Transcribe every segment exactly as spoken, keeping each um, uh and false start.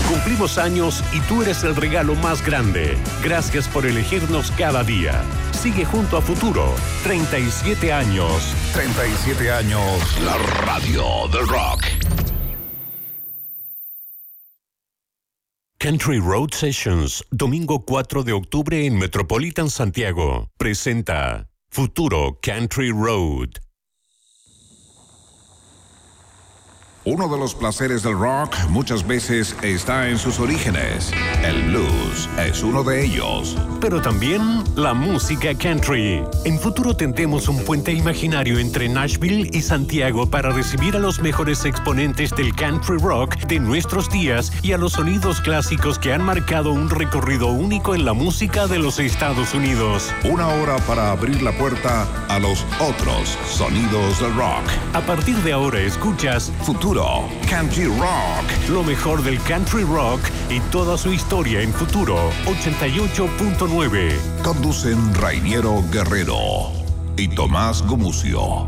Cumplimos años y tú eres el regalo más grande. Gracias por elegirnos cada día. Sigue junto a Futuro. treinta y siete años. treinta y siete años. La radio del rock. Country Road Sessions, domingo cuatro de octubre en Metropolitan Santiago. Presenta Futuro Country Road. Uno de los placeres del rock muchas veces está en sus orígenes. El blues es uno de ellos. Pero también la música country. En Futuro tendremos un puente imaginario entre Nashville y Santiago para recibir a los mejores exponentes del country rock de nuestros días y a los sonidos clásicos que han marcado un recorrido único en la música de los Estados Unidos. Una hora para abrir la puerta a los otros sonidos del rock. A partir de ahora escuchas Futuro Country Rock. Lo mejor del country rock y toda su historia en Futuro ochenta y ocho punto nueve. Conducen Rainiero Guerrero y Tomás Gumucio.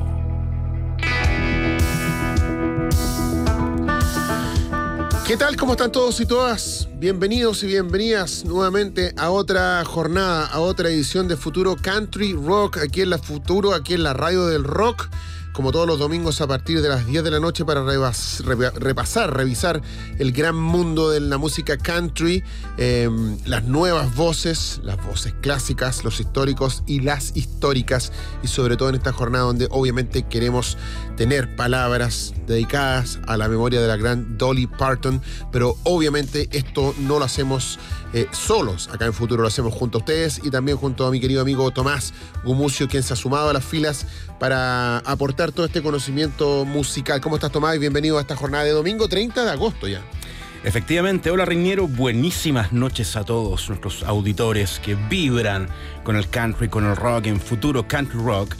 ¿Qué tal? ¿Cómo están todos y todas? Bienvenidos y bienvenidas nuevamente a otra jornada, a otra edición de Futuro Country Rock, aquí en la Futuro, aquí en la radio del rock, como todos los domingos a partir de las diez de la noche para rebas, re, repasar, revisar el gran mundo de la música country, eh, las nuevas voces, las voces clásicas, los históricos y las históricas, y sobre todo en esta jornada donde obviamente queremos tener palabras dedicadas a la memoria de la gran Dolly Parton, pero obviamente esto no lo hacemos eh, solos acá en Futuro, lo hacemos junto a ustedes y también junto a mi querido amigo Tomás Gumucio, quien se ha sumado a las filas para aportar todo este conocimiento musical. ¿Cómo estás, Tomás? Y bienvenido a esta jornada de domingo treinta de agosto ya. Efectivamente, hola Reiniero, buenísimas noches a todos nuestros auditores que vibran con el country, con el rock en Futuro Country Rock.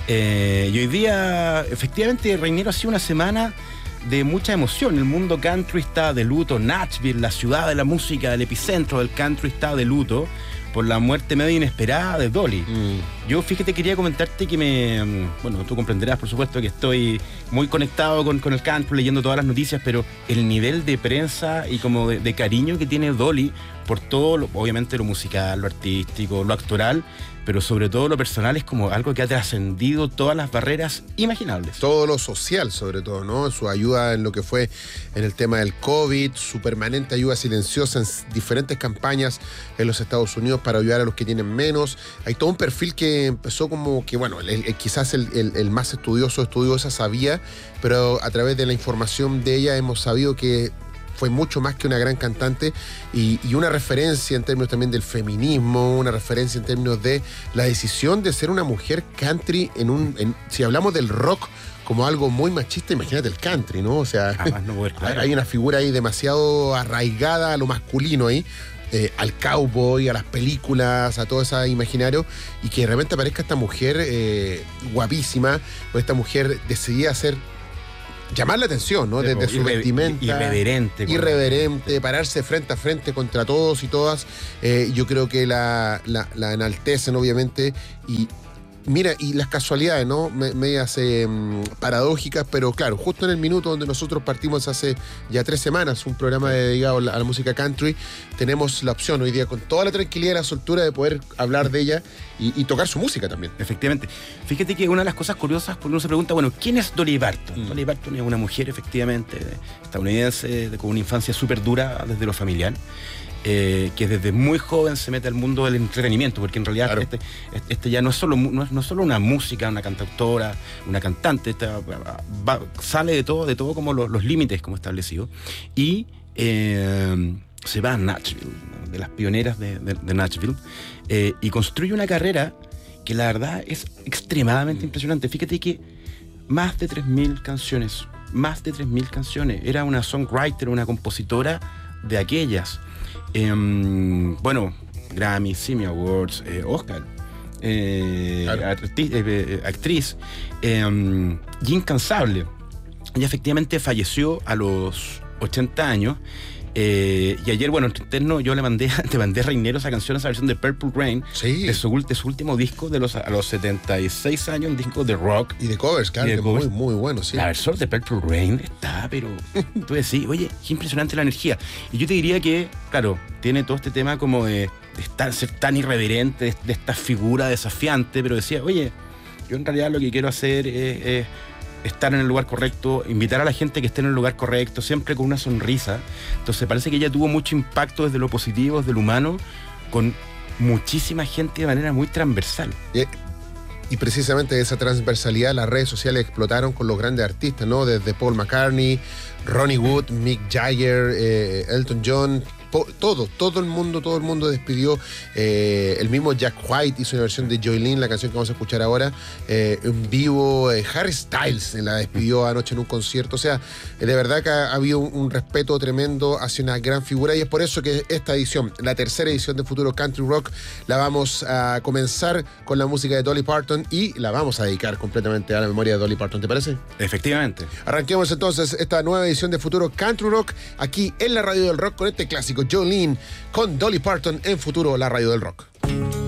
Eh, y hoy día, efectivamente, Reiniero, ha sido una semana de mucha emoción. El mundo country está de luto. Nashville, la ciudad de la música, el epicentro del country, está de luto por la muerte medio inesperada de Dolly. Mm. Yo, fíjate, quería comentarte que me... Bueno, tú comprenderás, por supuesto, que estoy muy conectado con, con el country, leyendo todas las noticias, pero el nivel de prensa y como de, de cariño que tiene Dolly por todo, lo, obviamente lo musical, lo artístico, lo actoral, pero sobre todo lo personal, es como algo que ha trascendido todas las barreras imaginables. Todo lo social, sobre todo, ¿no? Su ayuda en lo que fue en el tema del COVID, su permanente ayuda silenciosa en diferentes campañas en los Estados Unidos para ayudar a los que tienen menos. Hay todo un perfil que empezó como que, bueno, el, el, quizás el, el, el más estudioso, estudiosa sabía, pero a través de la información de ella hemos sabido que fue mucho más que una gran cantante y, y una referencia en términos también del feminismo, una referencia en términos de la decisión de ser una mujer country en un... En, si hablamos del rock como algo muy machista, imagínate el country, ¿no? O sea, no poder, claro. Hay una figura ahí demasiado arraigada a lo masculino ahí, eh, al cowboy, a las películas, a todo ese imaginario, y que de repente aparezca esta mujer eh, guapísima, o esta mujer decidida a ser... llamar la atención, ¿no? Desde su vestimenta. Irreverente. Irreverente, pararse frente a frente contra todos y todas. Eh, yo creo que la, la, la enaltecen, obviamente. Y mira, y las casualidades, ¿no? Me, medias eh, paradójicas, pero claro, justo en el minuto donde nosotros partimos hace ya tres semanas, un programa dedicado a la, a la música country, tenemos la opción hoy día, con toda la tranquilidad y la soltura, de poder hablar de ella y, y tocar su música también. Efectivamente. Fíjate que una de las cosas curiosas, porque uno se pregunta, bueno, ¿quién es Dolly Parton? Mm. Dolly Parton es una mujer, efectivamente, estadounidense, con una infancia súper dura desde lo familiar. Eh, que desde muy joven se mete al mundo del entretenimiento, porque en realidad claro. este, este ya no es, solo, no, es, no es solo una música, una cantautora, una cantante, esta, va, sale de todo, de todo como los, los límites como establecidos, y eh, se va a Nashville, de las pioneras de, de, de Nashville, eh, y construye una carrera que la verdad es extremadamente impresionante. Fíjate que más de tres mil canciones, más de tres mil canciones, era una songwriter, una compositora de aquellas. Eh, bueno, Grammy, Emmy Awards, eh, Oscar, eh, claro. arti- eh, actriz, eh, y incansable. Ella efectivamente falleció a los ochenta años, Eh, y ayer, bueno, entre interno, yo le mandé, te mandé a Reinero esa canción, esa versión de Purple Rain, Sí. de, su, de su último disco de los, a los setenta y seis años, un disco de rock. Y de covers, claro, Y de que covers. muy, muy bueno, sí. La versión de Purple Rain está, pero tú decís, oye, qué impresionante la energía. Y yo te diría que, claro, tiene todo este tema como de, de estar, ser tan irreverente, de, de esta figura desafiante, pero decía, oye, yo en realidad lo que quiero hacer es, es estar en el lugar correcto, invitar a la gente que esté en el lugar correcto, siempre con una sonrisa. Entonces parece que ella tuvo mucho impacto desde lo positivo, desde lo humano, con muchísima gente de manera muy transversal. Y, y precisamente esa transversalidad las redes sociales explotaron con los grandes artistas, ¿no? Desde Paul McCartney, Ronnie Wood, Mick Jagger, eh, Elton John. Po, todo, todo el mundo, todo el mundo despidió. Eh, el mismo Jack White hizo una versión de Jolene, la canción que vamos a escuchar ahora, eh, en vivo. eh, Harry Styles la despidió anoche en un concierto. O sea, eh, de verdad que ha, ha habido un, un respeto tremendo hacia una gran figura, y es por eso que esta edición, la tercera edición de Futuro Country Rock, la vamos a comenzar con la música de Dolly Parton y la vamos a dedicar completamente a la memoria de Dolly Parton. ¿Te parece? Efectivamente. Arranquemos entonces esta nueva edición de Futuro Country Rock aquí en la Radio del Rock con este clásico Jolene con Dolly Parton en Futuro, la Radio del Rock.